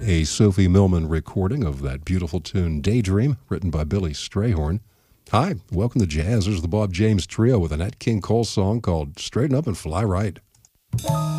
a Sophie Millman recording of that beautiful tune Daydream, written by Billy Strayhorn. Hi, welcome to Jazz. There's the Bob James Trio with a Nat King Cole song called Straighten Up and Fly Right.